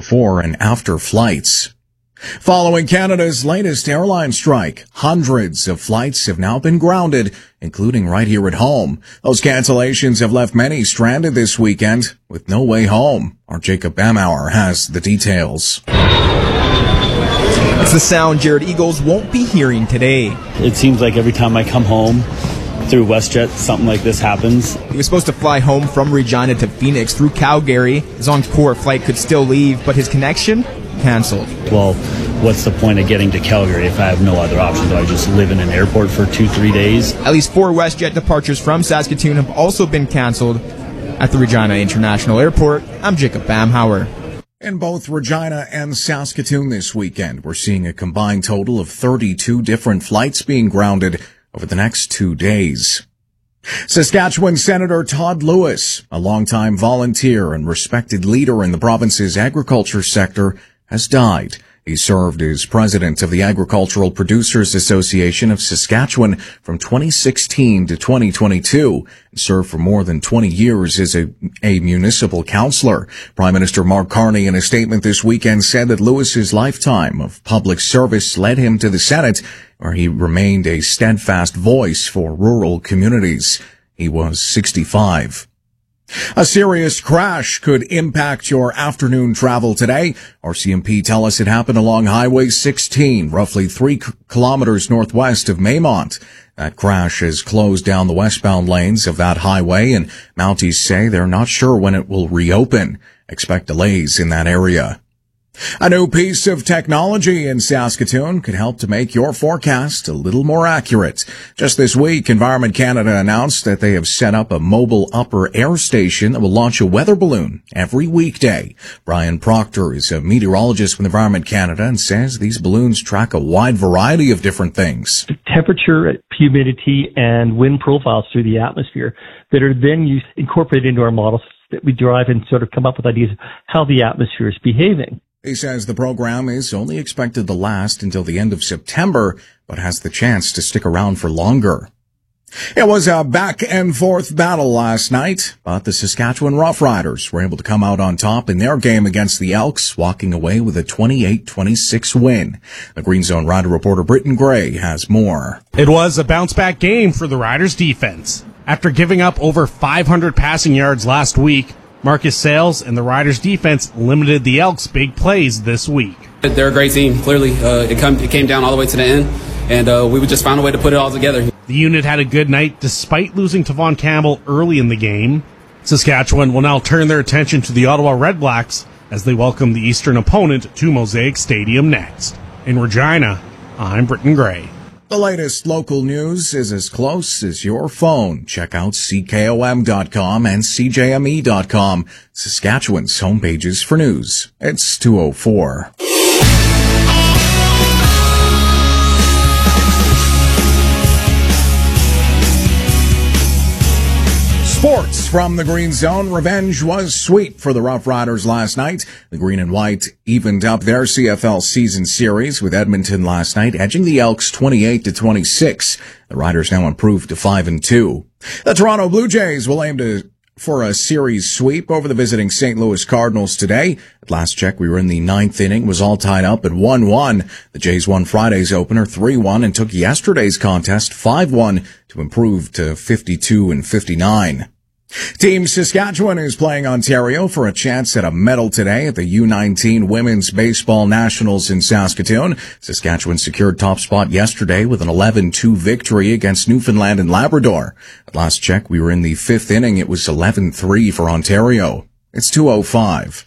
before and after flights. Following Canada's latest airline strike, hundreds of flights have now been grounded, including right here at home. Those cancellations have left many stranded this weekend with no way home. Our Jacob Bamauer has the details. It's the sound Jared Eagles won't be hearing today. It seems like every time I come home through WestJet, something like this happens. He was supposed to fly home from Regina to Phoenix through Calgary. His Encore flight could still leave, but his connection canceled. Well, what's the point of getting to Calgary if I have no other option? Do I just live in an airport for 2-3 days? At least 4 WestJet departures from Saskatoon have also been canceled at the Regina International Airport. I'm Jacob Bamhauer. In both Regina and Saskatoon this weekend, we're seeing a combined total of 32 different flights being grounded over the next 2 days. Saskatchewan Senator Todd Lewis, a longtime volunteer and respected leader in the province's agriculture sector, has died. He served as president of the Agricultural Producers Association of Saskatchewan from 2016 to 2022 and served for more than 20 years as a municipal councillor. Prime Minister Mark Carney, in a statement this weekend, said that Lewis's lifetime of public service led him to the Senate, where he remained a steadfast voice for rural communities. He was 65. A serious crash could impact your afternoon travel today. RCMP tell us it happened along Highway 16, roughly 3 kilometers northwest of Maymont. That crash has closed down the westbound lanes of that highway, and Mounties say they're not sure when it will reopen. Expect delays in that area. A new piece of technology in Saskatoon could help to make your forecast a little more accurate. Just this week, Environment Canada announced that they have set up a mobile upper air station that will launch a weather balloon every weekday. Brian Proctor is a meteorologist with Environment Canada and says these balloons track a wide variety of different things. Temperature, humidity, and wind profiles through the atmosphere that are then incorporated into our models that we derive and sort of come up with ideas of how the atmosphere is behaving. He says the program is only expected to last until the end of September, but has the chance to stick around for longer. It was a back-and-forth battle last night, but the Saskatchewan Roughriders were able to come out on top in their game against the Elks, walking away with a 28-26 win. The Green Zone Rider reporter Britton Gray has more. It was a bounce-back game for the Riders' defense. After giving up over 500 passing yards last week, Marcus Sales and the Riders' defense limited the Elks' big plays this week. They're a great team. Clearly, it came down all the way to the end, and we would just find a way to put it all together. The unit had a good night despite losing to Von Campbell early in the game. Saskatchewan will now turn their attention to the Ottawa Redblacks as they welcome the Eastern opponent to Mosaic Stadium next. In Regina, I'm Britton Gray. The latest local news is as close as your phone. Check out CKOM.com and CJME.com, Saskatchewan's homepages for news. It's 2:04. Sports from the Green Zone. Revenge was sweet for the Rough Riders last night. The Green and White evened up their CFL season series with Edmonton last night, edging the Elks 28-26. The Riders now improved to 5-2. The Toronto Blue Jays will aim for a series sweep over the visiting St. Louis Cardinals today. At last check, we were in the 9th inning, was all tied up at 1-1. The Jays won Friday's opener 3-1 and took yesterday's contest 5-1 to improve to 52-59. Team Saskatchewan is playing Ontario for a chance at a medal today at the U19 Women's Baseball Nationals in Saskatoon. Saskatchewan secured top spot yesterday with an 11-2 victory against Newfoundland and Labrador. At last check, we were in the 5th inning. It was 11-3 for Ontario. It's 2:05.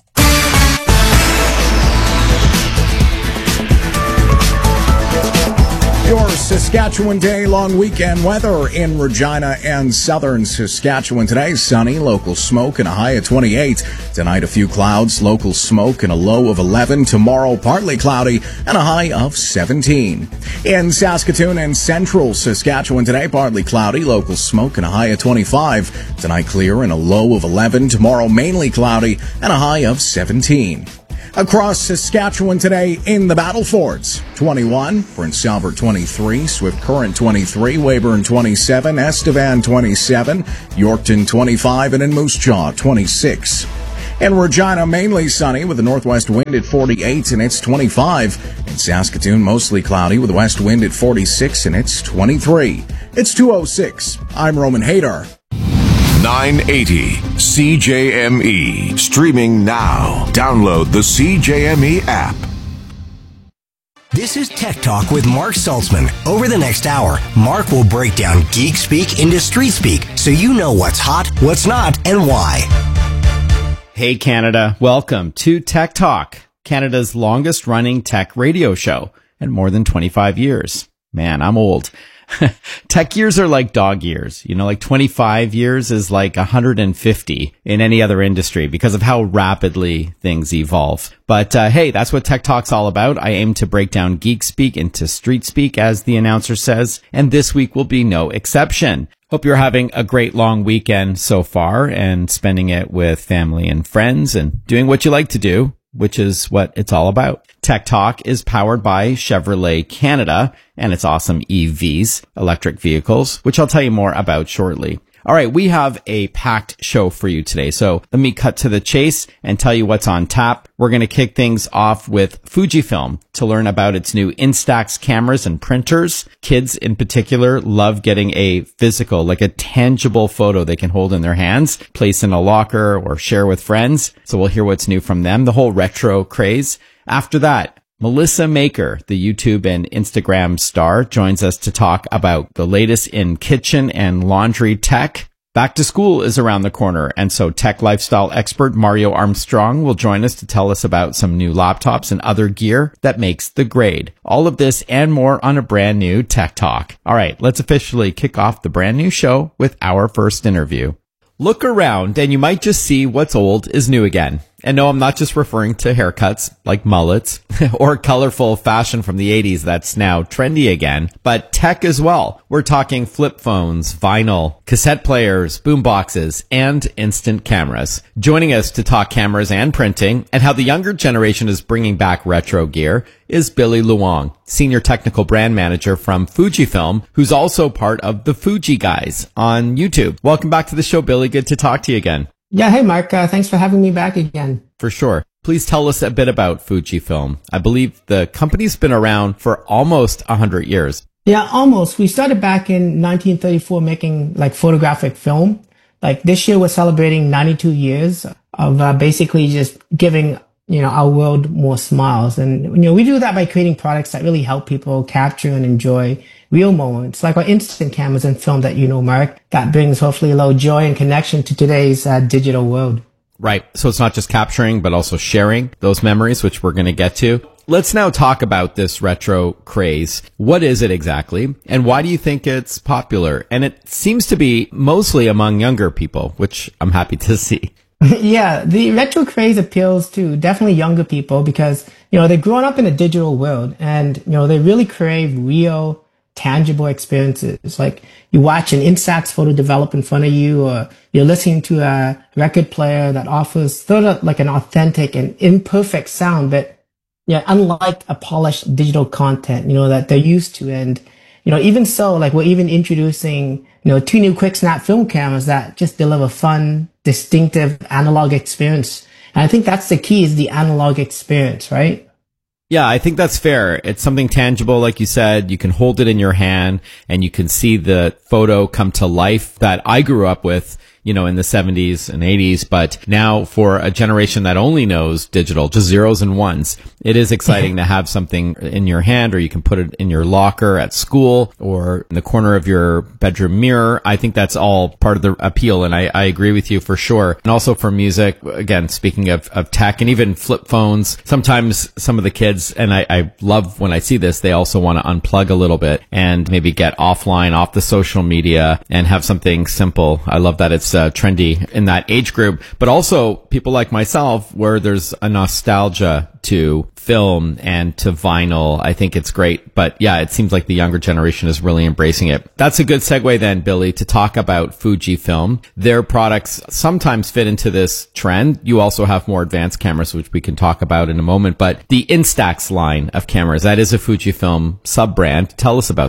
Your Saskatchewan Day long weekend weather in Regina and southern Saskatchewan today. Sunny, local smoke and a high of 28. Tonight a few clouds, local smoke and a low of 11. Tomorrow partly cloudy and a high of 17. In Saskatoon and central Saskatchewan today, partly cloudy, local smoke and a high of 25. Tonight clear and a low of 11. Tomorrow mainly cloudy and a high of 17. Across Saskatchewan today in the Battle Forts, 21, Prince Albert 23, Swift Current 23, Weyburn 27, Estevan 27, Yorkton 25, and in Moose Jaw 26. In Regina, mainly sunny with a northwest wind at 48 and it's 25. In Saskatoon, mostly cloudy with a west wind at 46 and it's 23. It's 2:06. I'm Roman Hadar. 980 CJME. Streaming now. Download the CJME app. This is Tech Talk with Mark Saltzman. Over the next hour, Mark will break down geek speak into street speak so you know what's hot, what's not, and why. Hey Canada, welcome to Tech Talk, Canada's longest running tech radio show, and more than 25 years. Man, I'm old. Tech years are like dog years. You know, like 25 years is like 150 in any other industry because of how rapidly things evolve. But hey, that's what Tech Talk's all about. I aim to break down geek speak into street speak, as the announcer says, and this week will be no exception. Hope you're having a great long weekend so far and spending it with family and friends and doing what you like to do, which is what it's all about. Tech Talk is powered by Chevrolet Canada and its awesome EVs, electric vehicles, which I'll tell you more about shortly. All right, we have a packed show for you today. So let me cut to the chase and tell you what's on tap. We're going to kick things off with Fujifilm to learn about its new Instax cameras and printers. Kids in particular love getting a physical, like a tangible photo they can hold in their hands, place in a locker or share with friends. So we'll hear what's new from them, the whole retro craze. After that, Melissa Maker, the YouTube and Instagram star, joins us to talk about the latest in kitchen and laundry tech. Back to school is around the corner, and so tech lifestyle expert Mario Armstrong will join us to tell us about some new laptops and other gear that makes the grade. All of this and more on a brand new Tech Talk. All right, let's officially kick off the brand new show with our first interview. Look around and you might just see what's old is new again. And no, I'm not just referring to haircuts like mullets or colorful fashion from the 80s that's now trendy again, but tech as well. We're talking flip phones, vinyl, cassette players, boomboxes, and instant cameras. Joining us to talk cameras and printing and how the younger generation is bringing back retro gear is Billy Luong, Senior Technical Brand Manager from Fujifilm, who's also part of the Fuji Guys on YouTube. Welcome back to the show, Billy. Good to talk to you again. Yeah, hey Mark, thanks for having me back again. For sure. Please tell us a bit about Fujifilm. I believe the company's been around for almost 100 years. Yeah, almost. We started back in 1934 making like photographic film. Like this year we're celebrating 92 years of basically just giving, our world more smiles. And, we do that by creating products that really help people capture and enjoy real moments, like our instant cameras and film that Mark, that brings hopefully a little joy and connection to today's digital world. Right. So it's not just capturing, but also sharing those memories, which we're going to get to. Let's now talk about this retro craze. What is it exactly? And why do you think it's popular? And it seems to be mostly among younger people, which I'm happy to see. Yeah, the retro craze appeals to definitely younger people because, they've grown up in a digital world and, they really crave real, tangible experiences. Like you watch an Instax photo develop in front of you, or you're listening to a record player that offers sort of like an authentic and imperfect sound, but unlike a polished digital content, that they're used to. And, even so, like we're even introducing, 2 new quick snap film cameras that just deliver fun, distinctive analog experience. And I think that's the key, is the analog experience, right? Yeah, I think that's fair. It's something tangible, like you said. You can hold it in your hand and you can see the photo come to life that I grew up with, in the 70s and 80s. But now for a generation that only knows digital, just zeros and ones, it is exciting to have something in your hand, or you can put it in your locker at school or in the corner of your bedroom mirror. I think that's all part of the appeal. And I agree with you for sure. And also for music, again, speaking of tech and even flip phones, sometimes some of the kids, and I love when I see this, they also want to unplug a little bit and maybe get offline, off the social media, and have something simple. I love that it's trendy in that age group, but also people like myself where there's a nostalgia to film and to vinyl. I think it's great. But yeah, it seems like the younger generation is really embracing it. That's a good segue then, Billy, to talk about Fujifilm. Their products sometimes fit into this trend. You also have more advanced cameras, which we can talk about in a moment. But the Instax line of cameras, that is a Fujifilm sub-brand. Tell us about them.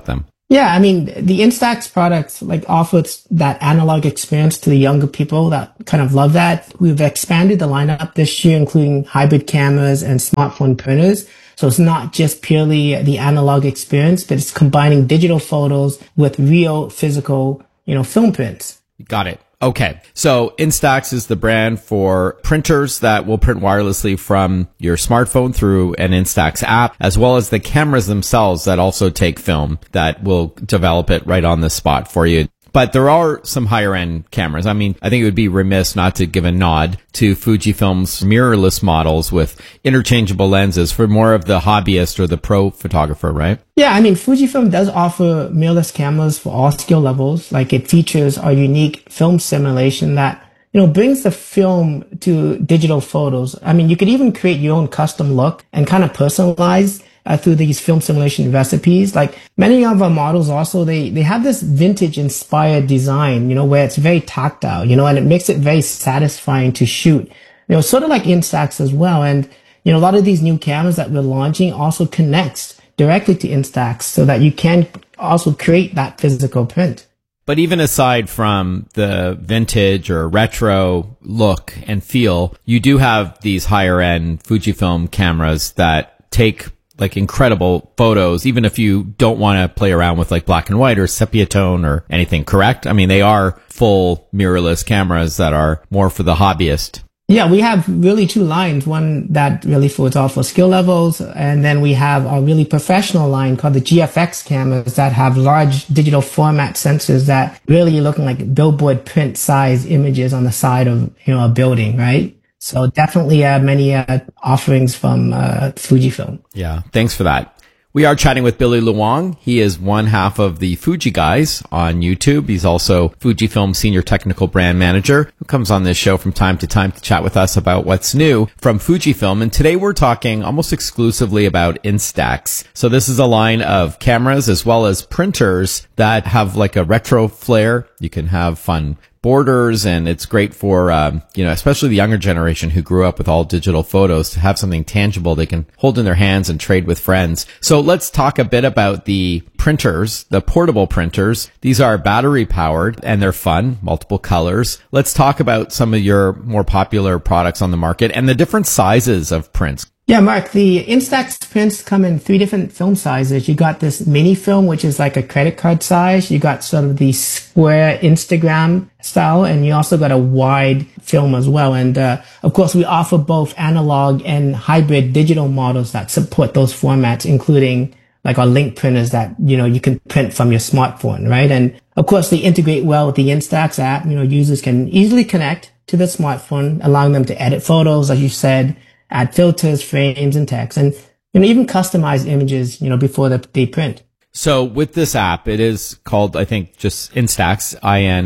Yeah, I mean, the Instax products like offers that analog experience to the younger people that kind of love that. We've expanded the lineup this year, including hybrid cameras and smartphone printers. So it's not just purely the analog experience, but it's combining digital photos with real physical, film prints. Got it. Okay. So Instax is the brand for printers that will print wirelessly from your smartphone through an Instax app, as well as the cameras themselves that also take film that will develop it right on the spot for you. But there are some higher end cameras. I mean, I think it would be remiss not to give a nod to Fujifilm's mirrorless models with interchangeable lenses for more of the hobbyist or the pro photographer, right? Yeah, I mean, Fujifilm does offer mirrorless cameras for all skill levels. Like it features a unique film simulation that, brings the film to digital photos. I mean, you could even create your own custom look and kind of personalize through these film simulation recipes. Like many of our models also, they have this vintage inspired design, where it's very tactile, and it makes it very satisfying to shoot, sort of like Instax as well. And, a lot of these new cameras that we're launching also connects directly to Instax so that you can also create that physical print. But even aside from the vintage or retro look and feel, you do have these higher end Fujifilm cameras that take like incredible photos, even if you don't want to play around with like black and white or sepia tone or anything, correct? I mean, they are full mirrorless cameras that are more for the hobbyist. Yeah, we have really two lines. One that really for all for skill levels. And then we have a really professional line called the GFX cameras that have large digital format sensors that really looking like billboard print size images on the side of, a building, right? So definitely many offerings from Fujifilm. Yeah, thanks for that. We are chatting with Billy Luong. He is one half of the Fuji Guys on YouTube. He's also Fujifilm Senior Technical Brand Manager who comes on this show from time to time to chat with us about what's new from Fujifilm. And today we're talking almost exclusively about Instax. So this is a line of cameras as well as printers that have like a retro flair. You can have fun borders, and it's great for, especially the younger generation who grew up with all digital photos to have something tangible they can hold in their hands and trade with friends. So let's talk a bit about the printers, the portable printers. These are battery powered and they're fun, multiple colors. Let's talk about some of your more popular products on the market and the different sizes of prints. Yeah, Mark, the Instax prints come in 3 different film sizes. You got this mini film, which is like a credit card size. You got sort of the square Instagram style, and you also got a wide film as well. And, of course, we offer both analog and hybrid digital models that support those formats, including like our link printers that, you can print from your smartphone, right? And of course, they integrate well with the Instax app. Users can easily connect to the smartphone, allowing them to edit photos, as you said, add filters, frames, and text, and even customize images, before they print. So with this app, it is called, I think, just Instax,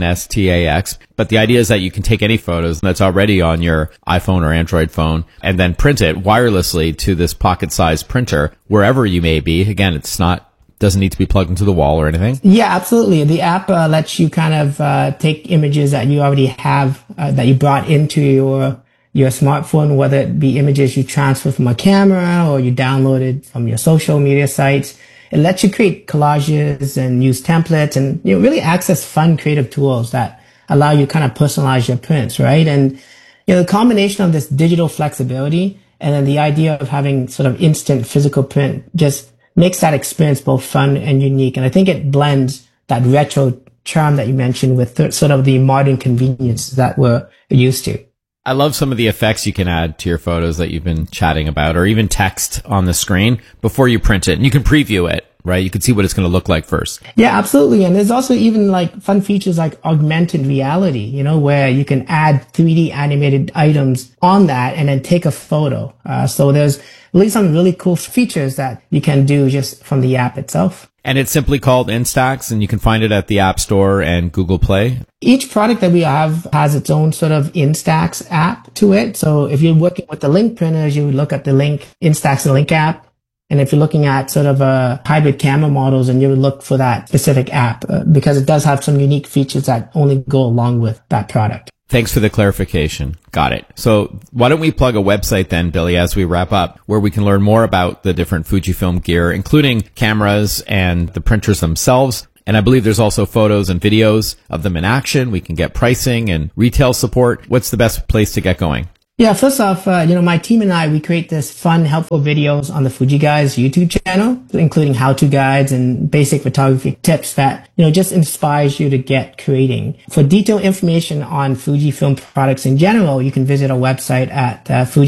Instax. But the idea is that you can take any photos that's already on your iPhone or Android phone and then print it wirelessly to this pocket-sized printer wherever you may be. Again, doesn't need to be plugged into the wall or anything. Yeah, absolutely. The app lets you kind of take images that you already have, that you brought into your smartphone, whether it be images you transfer from a camera or you downloaded from your social media sites. It lets you create collages and use templates and really access fun creative tools that allow you to kind of personalize your prints, right? And the combination of this digital flexibility and then the idea of having sort of instant physical print just makes that experience both fun and unique. And I think it blends that retro charm that you mentioned with sort of the modern convenience that we're used to. I love some of the effects you can add to your photos that you've been chatting about, or even text on the screen before you print it. And you can preview it, right? You can see what it's going to look like first. Yeah, absolutely. And there's also even like fun features like augmented reality, where you can add 3D animated items on that and then take a photo. So there's really some really cool features that you can do just from the app itself. And it's simply called Instax, and you can find it at the App Store and Google Play. Each product that we have has its own sort of Instax app to it. So if you're working with the link printers, you would look at the Instax and Link app. And if you're looking at sort of hybrid camera models, and you would look for that specific app because it does have some unique features that only go along with that product. Thanks for the clarification. Got it. So why don't we plug a website then, Billy, as we wrap up, where we can learn more about the different Fujifilm gear, including cameras and the printers themselves. And I believe there's also photos and videos of them in action. We can get pricing and retail support. What's the best place to get going? Yeah, first off, my team and I, we create this fun, helpful videos on the Fuji Guys YouTube channel, including how-to guides and basic photography tips that, just inspires you to get creating. For detailed information on Fujifilm products in general, you can visit our website at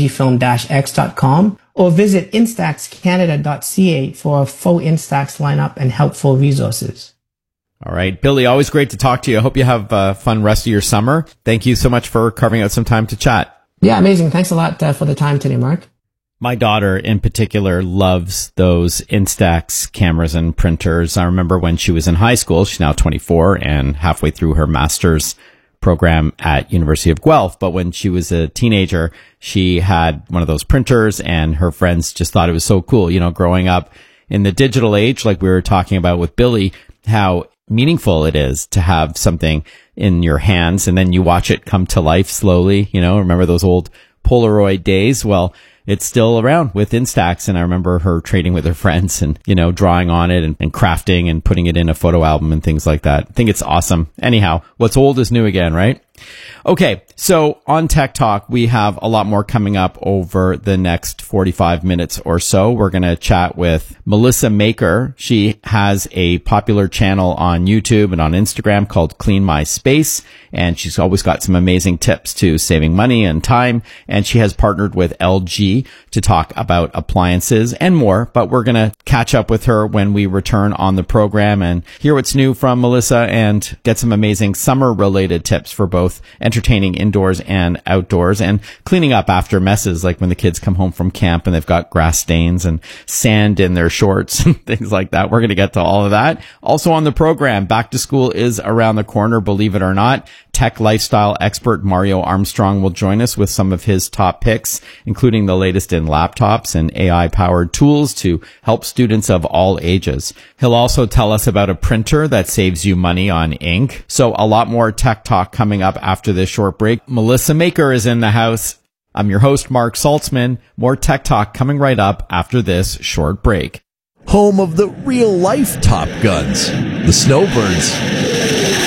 fujifilm-x.com or visit instaxcanada.ca for a full Instax lineup and helpful resources. All right. Billy, always great to talk to you. I hope you have a fun rest of your summer. Thank you so much for carving out some time to chat. Yeah, amazing. Thanks a lot for the time today, Mark. My daughter in particular loves those Instax cameras and printers. I remember when she was in high school, she's now 24 and halfway through her master's program at University of Guelph. But when she was a teenager, she had one of those printers and her friends just thought it was so cool. Growing up in the digital age, like we were talking about with Billy, how meaningful it is to have something in your hands and then you watch it come to life slowly. Remember those old Polaroid days? Well, it's still around with Instax. And I remember her trading with her friends and, drawing on it and crafting and putting it in a photo album and things like that. I think it's awesome. Anyhow, what's old is new again, right? Okay, so on Tech Talk, we have a lot more coming up over the next 45 minutes or so. We're going to chat with Melissa Maker. She has a popular channel on YouTube and on Instagram called Clean My Space, and she's always got some amazing tips to saving money and time, and she has partnered with LG to talk about appliances and more, but we're going to catch up with her when we return on the program and hear what's new from Melissa and get some amazing summer-related tips for both entertaining indoors and outdoors and cleaning up after messes, like when the kids come home from camp and they've got grass stains and sand in their shorts and things like that. We're going to get to all of that. Also on the program, back to school is around the corner, believe it or not. Tech lifestyle expert Mario Armstrong will join us with some of his top picks, including the latest in laptops and AI-powered tools to help students of all ages. He'll also tell us about a printer that saves you money on ink. So a lot more tech talk coming up after this short break. Melissa Maker is in the house. I'm your host, Mark Saltzman. More tech talk coming right up after this short break. Home of the real-life Top Guns, the Snowbirds.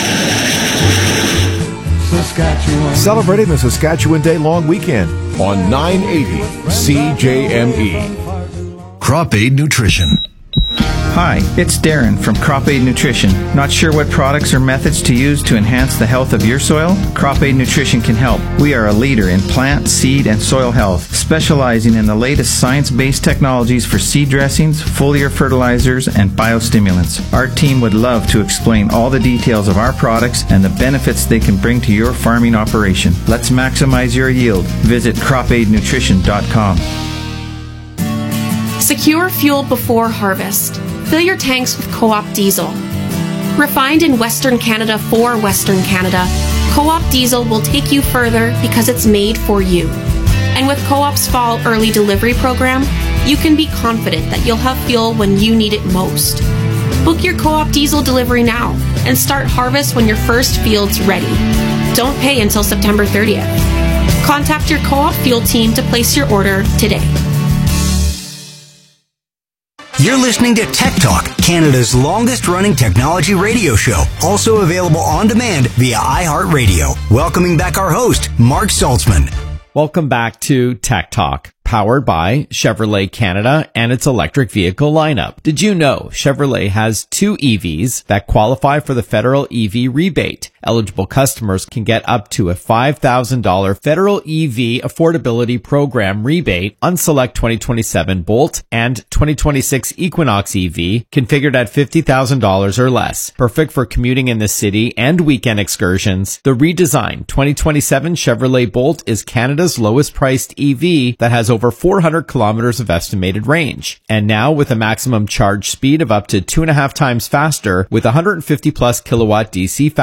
Celebrating the Saskatchewan Day long weekend on 980 CJME. Crop Aid Nutrition. Hi, it's Darren from Crop Aid Nutrition. Not sure what products or methods to use to enhance the health of your soil? Crop Aid Nutrition can help. We are a leader in plant, seed, and soil health, specializing in the latest science-based technologies for seed dressings, foliar fertilizers, and biostimulants. Our team would love to explain all the details of our products and the benefits they can bring to your farming operation. Let's maximize your yield. Visit cropaidnutrition.com. Secure fuel before harvest. Fill your tanks with Co-op diesel. Refined in Western Canada for Western Canada, Co-op diesel will take you further because it's made for you. And with Co-op's fall early delivery program, you can be confident that you'll have fuel when you need it most. Book your Co-op diesel delivery now and start harvest when your first field's ready. Don't pay until September 30th. Contact your Co-op fuel team to place your order today. You're listening to Tech Talk, Canada's longest-running technology radio show, also available on demand via iHeartRadio. Welcoming back our host, Mark Saltzman. Welcome back to Tech Talk, powered by Chevrolet Canada and its electric vehicle lineup. Did you know Chevrolet has 2 EVs that qualify for the federal EV rebate? Eligible customers can get up to a $5,000 federal EV affordability program rebate on select 2027 Bolt and 2026 Equinox EV configured at $50,000 or less. Perfect for commuting in the city and weekend excursions. The redesigned 2027 Chevrolet Bolt is Canada's lowest priced EV that has over 400 kilometers of estimated range. And now with a maximum charge speed of up to 2.5 times faster with 150 plus kilowatt DC fast charging.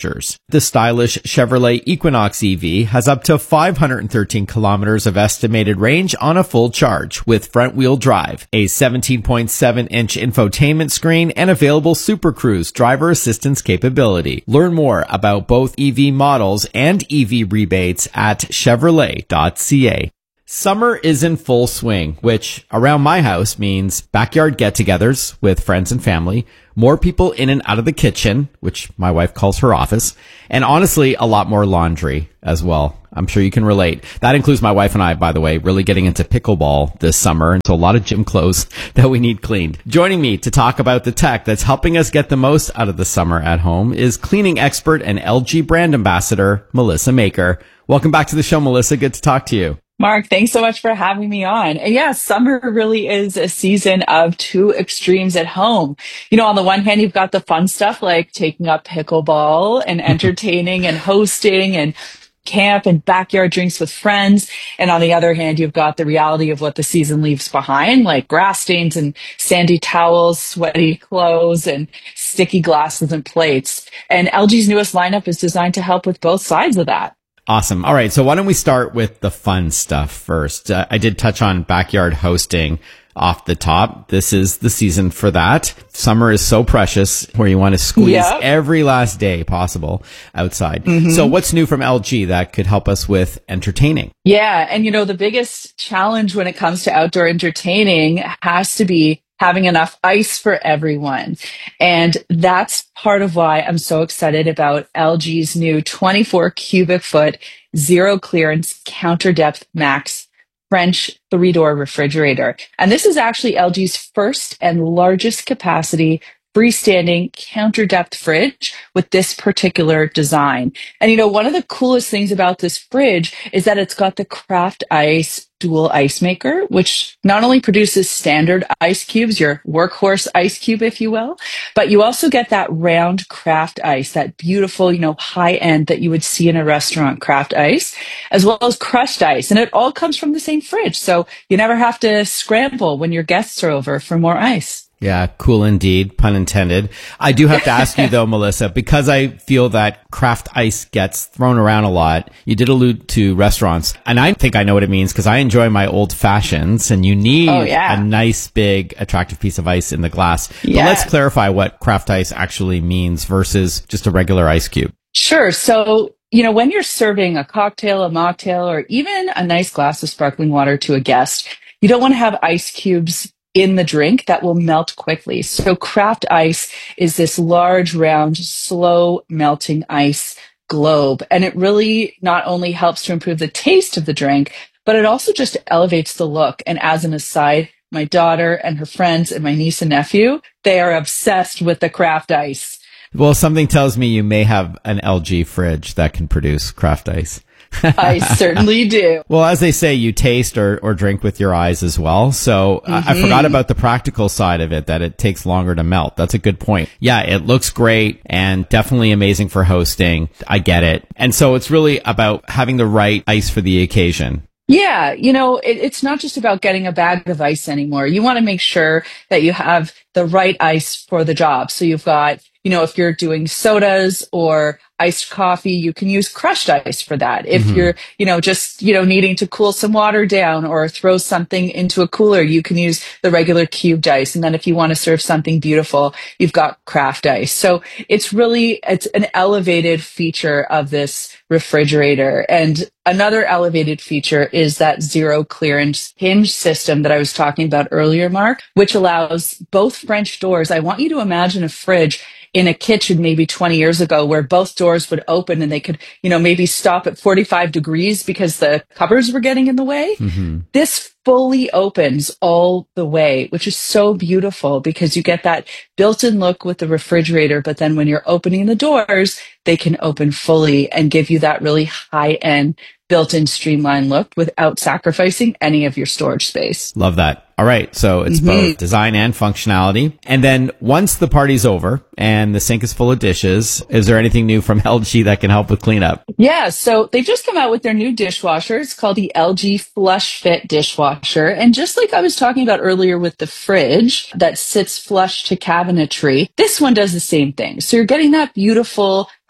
superchargers. The stylish Chevrolet Equinox EV has up to 513 kilometers of estimated range on a full charge with front-wheel drive, a 17.7-inch infotainment screen, and available Super Cruise driver assistance capability. Learn more about both EV models and EV rebates at Chevrolet.ca. Summer is in full swing, which around my house means backyard get-togethers with friends and family, more people in and out of the kitchen, which my wife calls her office, and honestly, a lot more laundry as well. I'm sure you can relate. That includes my wife and I, by the way, really getting into pickleball this summer, and so a lot of gym clothes that we need cleaned. Joining me to talk about the tech that's helping us get the most out of the summer at home is cleaning expert and LG brand ambassador, Melissa Maker. Welcome back to the show, Melissa. Good to talk to you. Mark, thanks so much for having me on. And yeah, summer really is a season of two extremes at home. You know, on the one hand, you've got the fun stuff like taking up pickleball and entertaining and hosting and camp and backyard drinks with friends. And on the other hand, you've got the reality of what the season leaves behind, like grass stains and sandy towels, sweaty clothes, and sticky glasses and plates. And LG's newest lineup is designed to help with both sides of that. Awesome. All right. So why don't we start with the fun stuff first? I did touch on backyard hosting off the top. This is the season for that. Summer is so precious where you want to squeeze every last day possible outside. So what's new from LG that could help us with entertaining? Yeah. And you know, the biggest challenge when it comes to outdoor entertaining has to be having enough ice for everyone. And that's part of why I'm so excited about LG's new 24 cubic foot zero clearance counter depth max French 3-door refrigerator. And this is actually LG's first and largest capacity freestanding counter depth fridge with this particular design. And you know, one of the coolest things about this fridge is that it's got the Craft Ice dual ice maker, which not only produces standard ice cubes, your workhorse ice cube, if you will, but you also get that round craft ice, that beautiful, you know, high end that you would see in a restaurant craft ice, as well as crushed ice. And it all comes from the same fridge. So you never have to scramble when your guests are over for more ice. Yeah, cool indeed, pun intended. I do have to ask you though, Melissa, because I feel that craft ice gets thrown around a lot. You did allude to restaurants, and I think I know what it means because I enjoy my old fashions, and you need a nice, big, attractive piece of ice in the glass. But let's clarify what craft ice actually means versus just a regular ice cube. Sure. So, you know, when you're serving a cocktail, a mocktail, or even a nice glass of sparkling water to a guest, you don't want to have ice cubes in the drink that will melt quickly. So craft ice is this large, round, slow melting ice globe. And it really not only helps to improve the taste of the drink, but it also just elevates the look. And as an aside, my daughter and her friends and my niece and nephew, they are obsessed with the craft ice. Well, something tells me you may have an LG fridge that can produce craft ice. I certainly do. Well, as they say, you taste or drink with your eyes as well. So I forgot about the practical side of it, that it takes longer to melt. That's a good point. Yeah, it looks great and definitely amazing for hosting. I get it. And so it's really about having the right ice for the occasion. Yeah, you know, it's not just about getting a bag of ice anymore. You want to make sure that you have the right ice for the job. So you've got, you know, if you're doing sodas or iced coffee, you can use crushed ice for that. If you're, you know, just, you know, needing to cool some water down or throw something into a cooler, you can use the regular cubed ice. And then if you want to serve something beautiful, you've got craft ice. So it's an elevated feature of this refrigerator. And another elevated feature is that zero clearance hinge system that I was talking about earlier, Mark, which allows both French doors. I want you to imagine a fridge in a kitchen maybe 20 years ago where both doors would open and they could, you know, maybe stop at 45 degrees because the covers were getting in the way. This fully opens all the way, which is so beautiful because you get that built-in look with the refrigerator. But then when you're opening the doors, they can open fully and give you that really high-end built-in streamlined look without sacrificing any of your storage space. Love that. All right. So it's both design and functionality. And then once the party's over and the sink is full of dishes, is there anything new from LG that can help with cleanup? Yeah. So they just come out with their new dishwasher. It's called the LG Flush Fit dishwasher. And just like I was talking about earlier with the fridge that sits flush to cabinetry, this one does the same thing. So you're getting that beautiful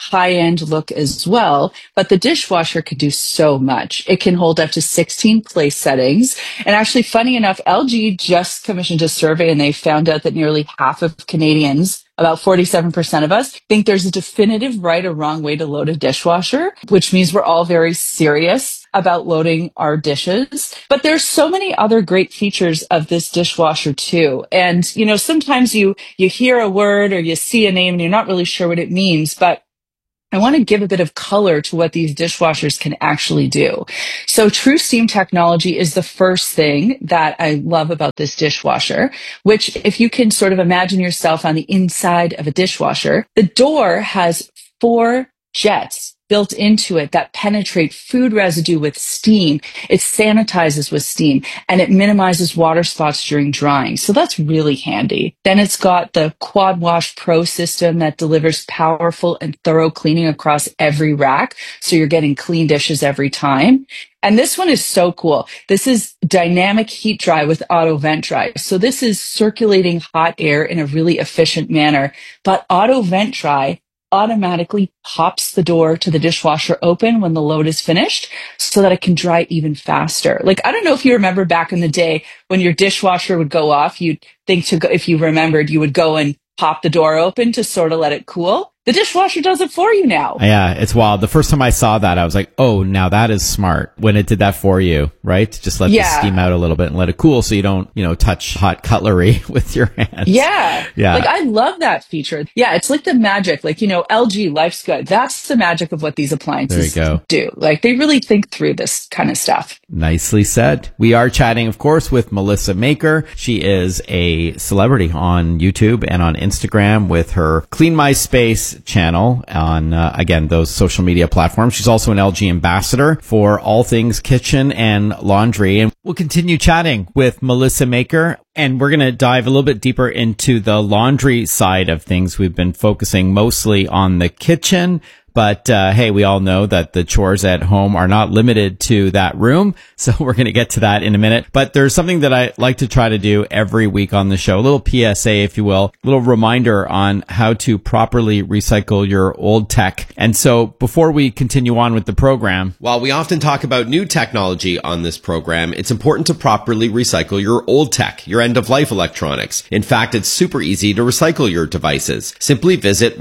high-end look as well, but the dishwasher could do so much. It can hold up to 16 place settings. And actually, funny enough, LG just commissioned a survey and they found out that nearly half of Canadians, about 47% of us, think there's a definitive right or wrong way to load a dishwasher, which means we're all very serious about loading our dishes. But there's so many other great features of this dishwasher too. And, sometimes you hear a word or you see a name and you're not really sure what it means, but I want to give a bit of color to what these dishwashers can actually do. So True Steam technology is the first thing that I love about this dishwasher, which if you can sort of imagine yourself on the inside of a dishwasher, the door has 4 jets built into it that penetrate food residue with steam. It sanitizes with steam and it minimizes water spots during drying. So that's really handy. Then it's got the Quad Wash Pro system that delivers powerful and thorough cleaning across every rack. So you're getting clean dishes every time. And this one is so cool. This is dynamic heat dry with auto vent dry. So this is circulating hot air in a really efficient manner, but auto vent dry automatically pops the door to the dishwasher open when the load is finished so that it can dry even faster. Like, I don't know if you remember back in the day when your dishwasher would go off, you'd think to go, if you remembered, you would go and pop the door open to sort of let it cool. The dishwasher does it for you now. Yeah, it's wild. The first time I saw that, I was like, oh, now that is smart when it did that for you, right? Just let the steam out a little bit and let it cool so you don't, touch hot cutlery with your hands. Yeah. Yeah. Like, I love that feature. Yeah, it's like the magic. Like, LG, Life's Good. That's the magic of what these appliances do. Like, they really think through this kind of stuff. Nicely said. We are chatting, of course, with Melissa Maker. She is a celebrity on YouTube and on Instagram with her Clean My Space channel on, again, those social media platforms. She's also an LG ambassador for all things kitchen and laundry. And we'll continue chatting with Melissa Maker. And we're going to dive a little bit deeper into the laundry side of things. We've been focusing mostly on the kitchen. But, hey, we all know that the chores at home are not limited to that room. So we're going to get to that in a minute. But there's something that I like to try to do every week on the show, a little PSA, if you will, a little reminder on how to properly recycle your old tech. And so before we continue on with the program, while we often talk about new technology on this program, it's important to properly recycle your old tech, your end-of-life electronics. In fact, it's super easy to recycle your devices. Simply visit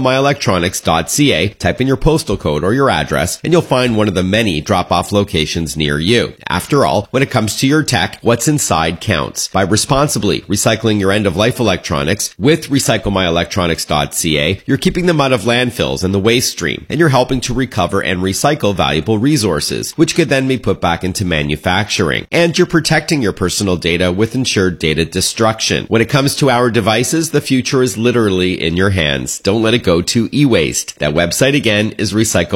recyclemyelectronics.ca, type in your postal code or your address, and you'll find one of the many drop-off locations near you. After all, when it comes to your tech, what's inside counts. By responsibly recycling your end-of-life electronics with recyclemyelectronics.ca, you're keeping them out of landfills and the waste stream, and you're helping to recover and recycle valuable resources, which could then be put back into manufacturing. And you're protecting your personal data with ensured data destruction. When it comes to our devices, the future is literally in your hands. Don't let it go to e-waste. That website again is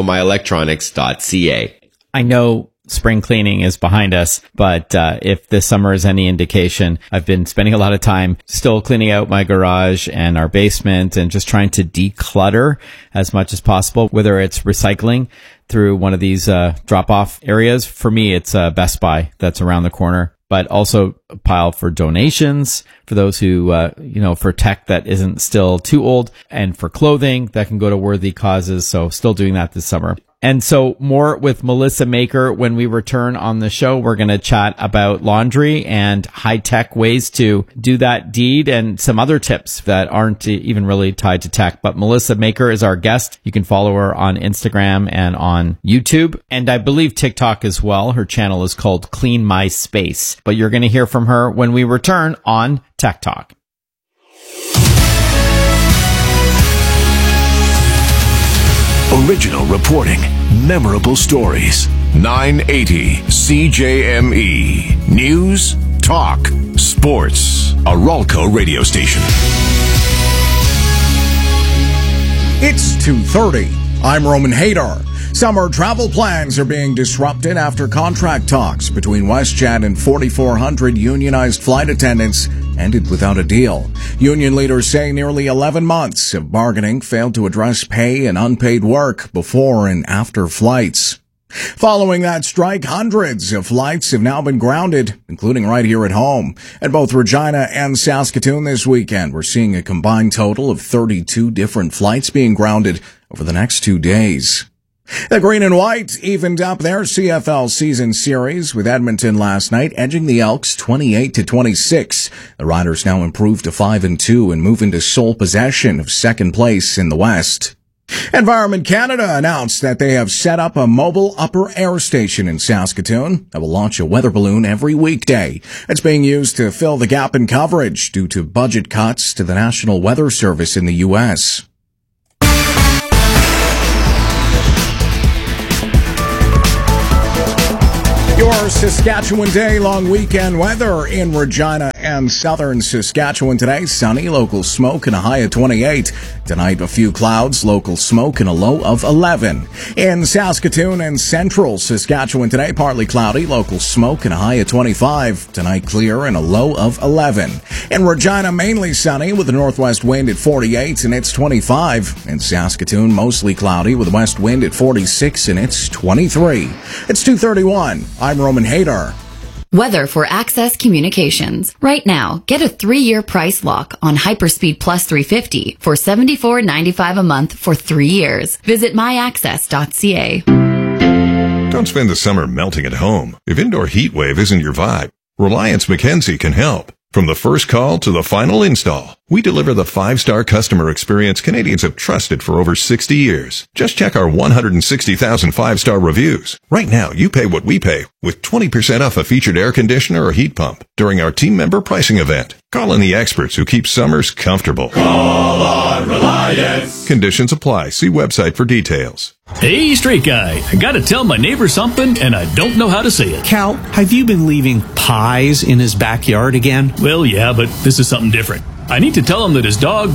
recyclemyelectronics.ca. I know spring cleaning is behind us, but if this summer is any indication, I've been spending a lot of time still cleaning out my garage and our basement and just trying to declutter as much as possible, whether it's recycling through one of these drop-off areas. For me, it's Best Buy that's around the corner, but also a pile for donations for those who, for tech that isn't still too old, and for clothing that can go to worthy causes. So still doing that this summer. And so more with Melissa Maker. When we return on the show, we're going to chat about laundry and high-tech ways to do that deed and some other tips that aren't even really tied to tech. But Melissa Maker is our guest. You can follow her on Instagram and on YouTube, and I believe TikTok as well. Her channel is called Clean My Space. But you're going to hear from her when we return on Tech Talk. Original reporting, memorable stories. 980 CJME. News, talk, sports. A Ralco radio station. It's 2:30. I'm Roman Hadar. Summer travel plans are being disrupted after contract talks between WestJet and 4,400 unionized flight attendants ended without a deal. Union leaders say nearly 11 months of bargaining failed to address pay and unpaid work before and after flights. Following that strike, hundreds of flights have now been grounded, including right here at home. At both Regina and Saskatoon this weekend, we're seeing a combined total of 32 different flights being grounded over the next 2 days. The Green and White evened up their CFL season series with Edmonton last night, edging the Elks 28-26. The Riders now improve to 5-2 and move into sole possession of second place in the West. Environment Canada announced that they have set up a mobile upper air station in Saskatoon that will launch a weather balloon every weekday. It's being used to fill the gap in coverage due to budget cuts to the National Weather Service in the U.S. Your Saskatchewan Day long weekend weather in Regina and southern Saskatchewan today. Sunny, local smoke and a high of 28. Tonight, a few clouds, local smoke and a low of 11. In Saskatoon and central Saskatchewan today, partly cloudy, local smoke and a high of 25. Tonight, clear and a low of 11. In Regina, mainly sunny with a northwest wind at 48 and it's 25. In Saskatoon, mostly cloudy with a west wind at 46 and it's 23. It's 2:31. I'm Roman Hader. Weather for Access Communications. Right now, get a 3-year price lock on Hyperspeed Plus 350 for $74.95 a month for 3 years. Visit myaccess.ca. Don't spend the summer melting at home. If indoor heat wave isn't your vibe, Reliance Mackenzie can help. From the first call to the final install, we deliver the 5-star customer experience Canadians have trusted for over 60 years. Just check our 160,000 5-star reviews. Right now, you pay what we pay with 20% off a featured air conditioner or heat pump during our team member pricing event. Call in the experts who keep summers comfortable. Call on Reliance. Conditions apply. See website for details. Hey, straight guy, I gotta tell my neighbor something, and I don't know how to say it. Cal, have you been leaving pies in his backyard again? Well, yeah, but this is something different. I need to tell him that his dog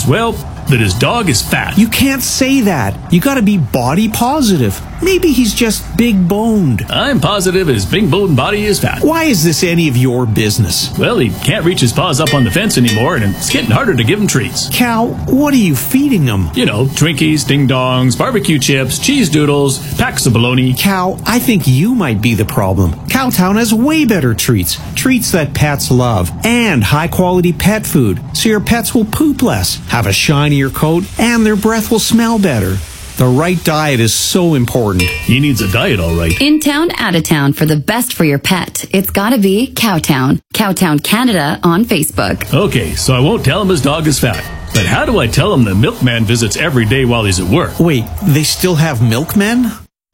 is fat. You can't say that. You gotta be body positive. Maybe he's just big boned. I'm positive his big boned body is fat. Why is this any of your business? Well, he can't reach his paws up on the fence anymore, and it's getting harder to give him treats. Cal, what are you feeding him? You know, Twinkies, Ding Dongs, barbecue chips, cheese doodles, packs of bologna. Cal, I think you might be the problem. Cowtown has way better treats. Treats that pets love. And high-quality pet food, so your pets will poop less, have a shinier coat, and their breath will smell better. The right diet is so important. He needs a diet, all right. In town, out of town, for the best for your pet, it's gotta be Cowtown. Cowtown Canada on Facebook. Okay, so I won't tell him his dog is fat. But how do I tell him the milkman visits every day while he's at work? Wait, they still have milkmen?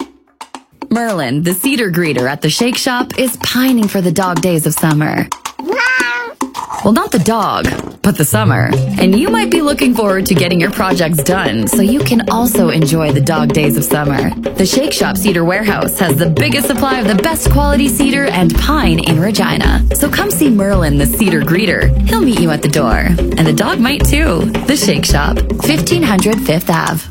Merlin, the cedar greeter at the Shake Shop, is pining for the dog days of summer. Well, not the dog, but the summer. And you might be looking forward to getting your projects done so you can also enjoy the dog days of summer. The Shake Shop Cedar Warehouse has the biggest supply of the best quality cedar and pine in Regina. So come see Merlin, the cedar greeter. He'll meet you at the door. And the dog might too. The Shake Shop, 1500 Fifth Ave.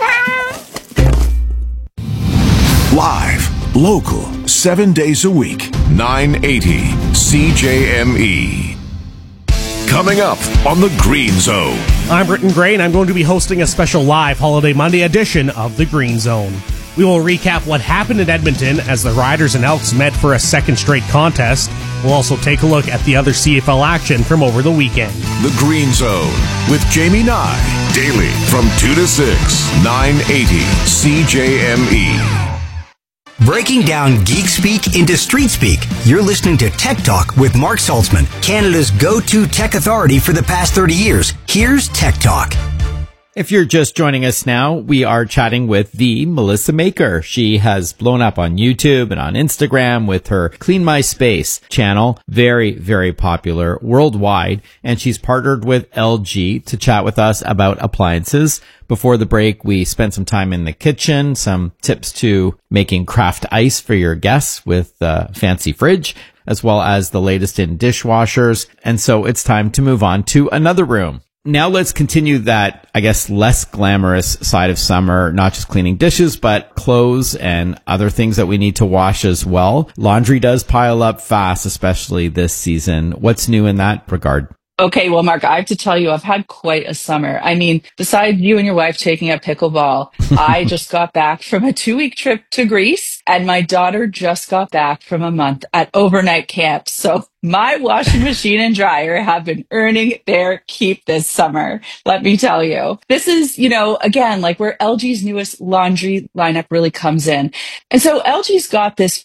Live, local, 7 days a week, 980 CJME. Coming up on the Green Zone. I'm Britton Gray, and I'm going to be hosting a special live Holiday Monday edition of the Green Zone. We will recap what happened in Edmonton as the Riders and Elks met for a second straight contest. We'll also take a look at the other CFL action from over the weekend. The Green Zone with Jamie Nye. Daily from 2 to 6, 980 CJME. Breaking down geek speak into street speak. You're listening to Tech Talk with Mark Saltzman, Canada's go-to tech authority for the past 30 years. Here's Tech Talk. If you're just joining us now, we are chatting with the Melissa Maker. She has blown up on YouTube and on Instagram with her Clean My Space channel. Very, very popular worldwide. And she's partnered with LG to chat with us about appliances. Before the break, we spent some time in the kitchen, some tips to making craft ice for your guests with a fancy fridge, as well as the latest in dishwashers. And so it's time to move on to another room. Now let's continue that, I guess, less glamorous side of summer, not just cleaning dishes, but clothes and other things that we need to wash as well. Laundry does pile up fast, especially this season. What's new in that regard? Okay, well, Mark, I have to tell you, I've had quite a summer. I mean, besides you and your wife taking up pickleball, I just got back from a 2-week trip to Greece, and my daughter just got back from a month at overnight camp. So my washing machine and dryer have been earning their keep this summer. Let me tell you, this is, again, like where LG's newest laundry lineup really comes in. And so LG's got this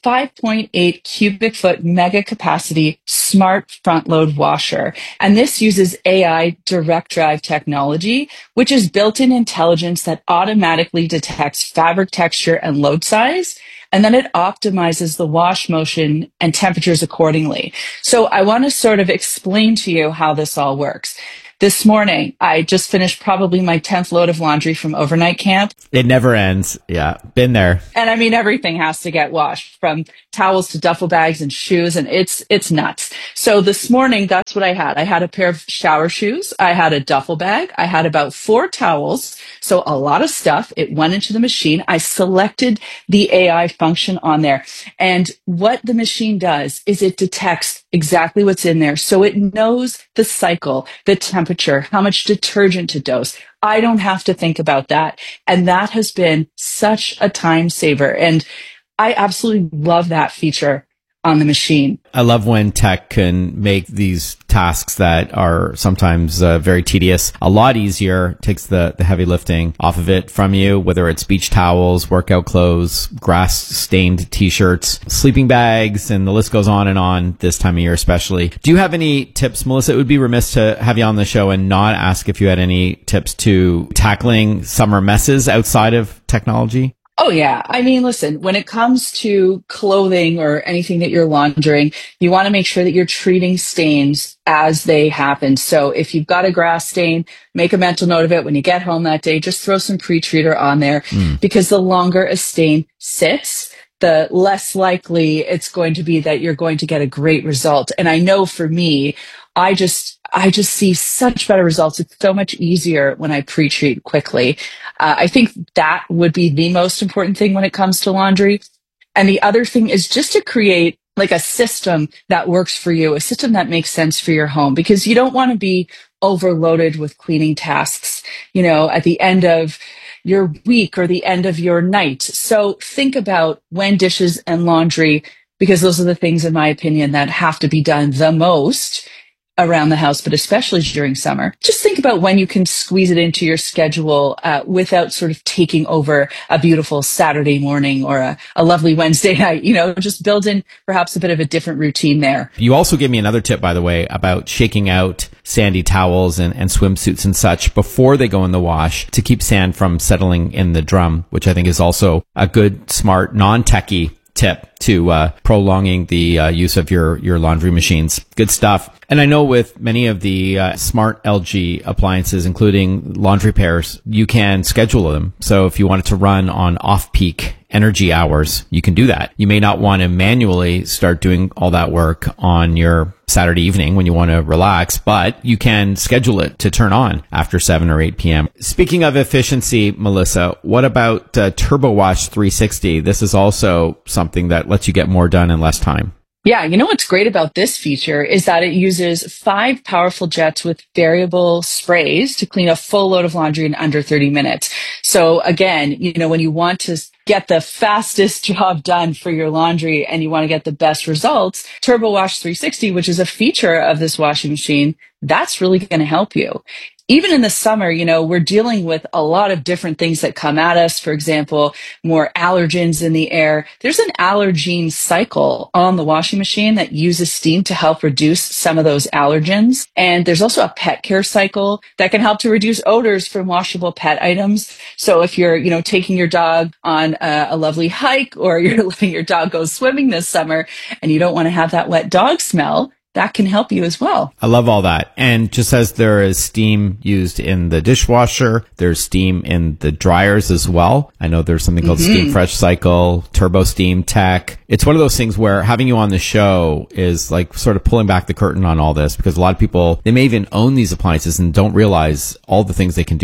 5.8 cubic foot mega capacity smart front load washer. And this uses AI direct drive technology, which is built-in intelligence that automatically detects fabric texture and load size. And then it optimizes the wash motion and temperatures accordingly. So I want to sort of explain to you how this all works. This morning, I just finished probably my 10th load of laundry from overnight camp. It never ends. Yeah, been there. And I mean, everything has to get washed, from towels to duffel bags and shoes, and it's nuts. So this morning, that's what I had. I had a pair of shower shoes. I had a duffel bag. I had about 4 towels. So a lot of stuff. It went into the machine. I selected the AI function on there. And what the machine does is it detects exactly what's in there. So it knows the cycle, the temperature, how much detergent to dose. I don't have to think about that. And that has been such a time saver. And I absolutely love that feature on the machine. I love when tech can make these tasks that are sometimes very tedious a lot easier, takes the heavy lifting off of it from you, whether it's beach towels, workout clothes, grass stained t-shirts, sleeping bags, and the list goes on this time of year especially. Do you have any tips, Melissa? It would be remiss to have you on the show and not ask if you had any tips to tackling summer messes outside of technology. Oh, yeah. I mean, listen, when it comes to clothing or anything that you're laundering, you want to make sure that you're treating stains as they happen. So if you've got a grass stain, make a mental note of it. When you get home that day, just throw some pre-treater on there, because the longer a stain sits, the less likely it's going to be that you're going to get a great result. And I know for me, I just see such better results. It's so much easier when I pre-treat quickly. I think that would be the most important thing when it comes to laundry. And the other thing is just to create like a system that works for you, a system that makes sense for your home, because you don't want to be overloaded with cleaning tasks, at the end of your week or the end of your night. So think about when dishes and laundry, because those are the things, in my opinion, that have to be done the most around the house, but especially during summer. Just think about when you can squeeze it into your schedule without sort of taking over a beautiful Saturday morning or a lovely Wednesday night. Just build in perhaps a bit of a different routine there. You also gave me another tip, by the way, about shaking out sandy towels and swimsuits and such before they go in the wash to keep sand from settling in the drum, which I think is also a good, smart, non-techie tip to prolonging the use of your laundry machines. Good stuff. And I know with many of the smart LG appliances, including laundry pairs, you can schedule them. So if you want it to run on off-peak energy hours, you can do that. You may not want to manually start doing all that work on your Saturday evening when you want to relax, but you can schedule it to turn on after 7 or 8 p.m. Speaking of efficiency, Melissa, what about TurboWash 360? This is also something that lets you get more done in less time. Yeah, what's great about this feature is that it uses 5 powerful jets with variable sprays to clean a full load of laundry in under 30 minutes. So again, when you want to get the fastest job done for your laundry and you want to get the best results, TurboWash 360, which is a feature of this washing machine, that's really going to help you. Even in the summer, we're dealing with a lot of different things that come at us. For example, more allergens in the air. There's an allergen cycle on the washing machine that uses steam to help reduce some of those allergens. And there's also a pet care cycle that can help to reduce odors from washable pet items. So if you're, taking your dog on a lovely hike, or you're letting your dog go swimming this summer and you don't want to have that wet dog smell, that can help you as well. I love all that. And just as there is steam used in the dishwasher, there's steam in the dryers as well. I know there's something called Steam Fresh Cycle, Turbo Steam Tech. It's one of those things where having you on the show is like sort of pulling back the curtain on all this, because a lot of people, they may even own these appliances and don't realize all the things they can do with it.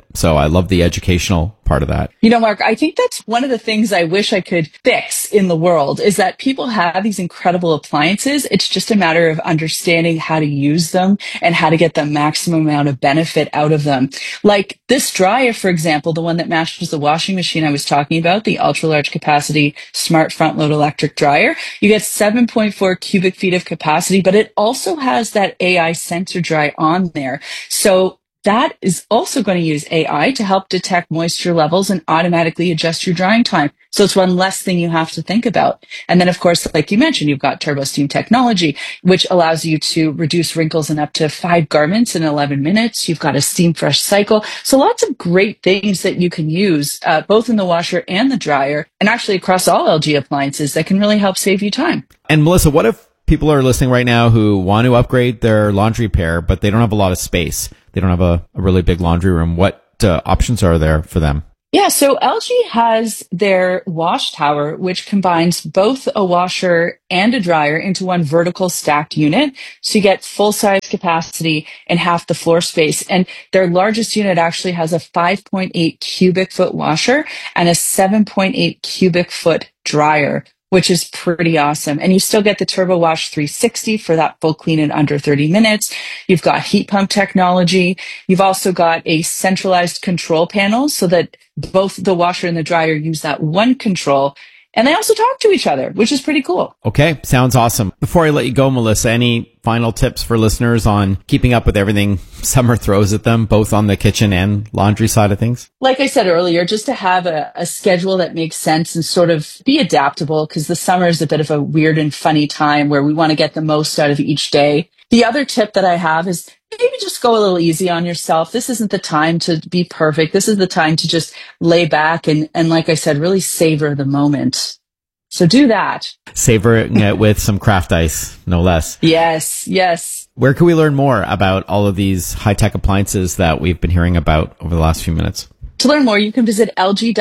So I love the educational part of that. You know, Mark, I think that's one of the things I wish I could fix in the world is that people have these incredible appliances. It's just a matter of understanding how to use them and how to get the maximum amount of benefit out of them. Like this dryer, for example, the one that matches the washing machine I was talking about, the ultra large capacity smart front load electric dryer. You get 7.4 cubic feet of capacity, but it also has that AI sensor dry on there. So that is also going to use AI to help detect moisture levels and automatically adjust your drying time. So it's one less thing you have to think about. And then, of course, like you mentioned, you've got turbo steam technology, which allows you to reduce wrinkles in up to 5 garments in 11 minutes. You've got a steam fresh cycle. So lots of great things that you can use, both in the washer and the dryer, and actually across all LG appliances that can really help save you time. And Melissa, what if people are listening right now who want to upgrade their laundry pair, but they don't have a lot of space? They don't have a really big laundry room. What options are there for them? Yeah, so LG has their wash tower, which combines both a washer and a dryer into one vertical stacked unit. So you get full size capacity and half the floor space. And their largest unit actually has a 5.8 cubic foot washer and a 7.8 cubic foot dryer, which is pretty awesome. And you still get the Turbo Wash 360 for that full clean in under 30 minutes. You've got heat pump technology. You've also got a centralized control panel so that both the washer and the dryer use that one control. And they also talk to each other, which is pretty cool. Okay, sounds awesome. Before I let you go, Melissa, any final tips for listeners on keeping up with everything summer throws at them, both on the kitchen and laundry side of things? Like I said earlier, just to have a schedule that makes sense and sort of be adaptable, because the summer is a bit of a weird and funny time where we want to get the most out of each day. The other tip that I have is maybe just go a little easy on yourself. This isn't the time to be perfect. This is the time to just lay back and like I said, really savor the moment. So do that. Savoring it with some craft ice, no less. Yes, yes. Where can we learn more about all of these high-tech appliances that we've been hearing about over the last few minutes? To learn more, you can visit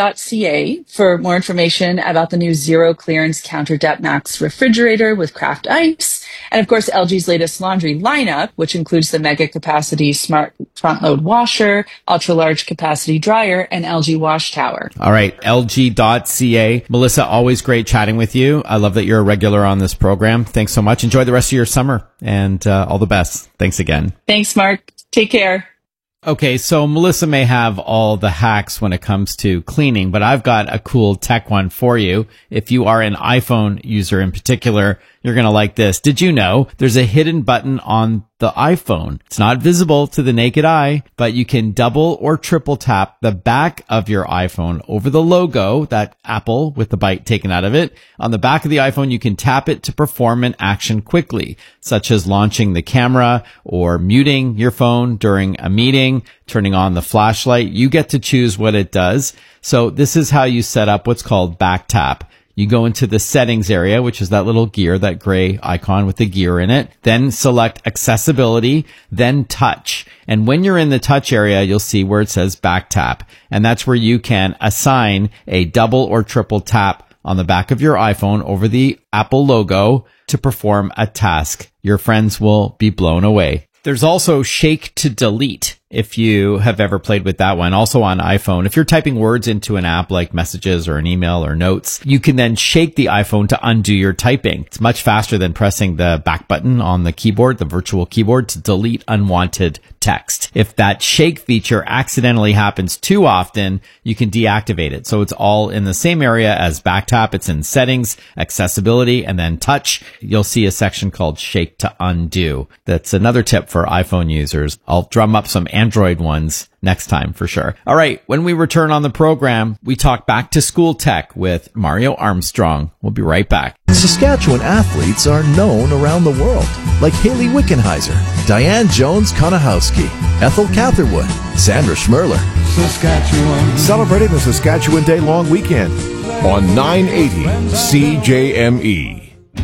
lg.ca for more information about the new Zero Clearance Counter Depth Max refrigerator with craft ice. And of course, LG's latest laundry lineup, which includes the mega capacity smart front load washer, ultra large capacity dryer, and LG wash tower. All right, lg.ca. Melissa, always great chatting with you. I love that you're a regular on this program. Thanks so much. Enjoy the rest of your summer and all the best. Thanks again. Thanks, Mark. Take care. Okay, so Melissa may have all the hacks when it comes to cleaning, but I've got a cool tech one for you. If you are an iPhone user in particular, you're going to like this. Did you know there's a hidden button on the iPhone? It's not visible to the naked eye, but you can double or triple tap the back of your iPhone over the logo, that Apple with the bite taken out of it. On the back of the iPhone, you can tap it to perform an action quickly, such as launching the camera or muting your phone during a meeting, turning on the flashlight. You get to choose what it does. So this is how you set up what's called back tap. You go into the settings area, which is that little gear, that gray icon with the gear in it. Then select accessibility, then touch. And when you're in the touch area, you'll see where it says back tap. And that's where you can assign a double or triple tap on the back of your iPhone over the Apple logo to perform a task. Your friends will be blown away. There's also shake to delete, if you have ever played with that one, also on iPhone. If you're typing words into an app like Messages or an email or Notes, you can then shake the iPhone to undo your typing. It's much faster than pressing the back button on the keyboard, the virtual keyboard, to delete unwanted text. If that shake feature accidentally happens too often, you can deactivate it. So it's all in the same area as back tap. It's in settings, accessibility, and then touch. You'll see a section called shake to undo. That's another tip for iPhone users. I'll drum up some Android ones next time for sure. All right. When we return on the program, we talk back to school tech with Mario Armstrong. We'll be right back. Saskatchewan athletes are known around the world, like Haley Wickenheiser, Diane Jones-Konahowski, Ethel Catherwood, Sandra Schmerler. Saskatchewan. Celebrating the Saskatchewan Day long weekend on 980 CJME.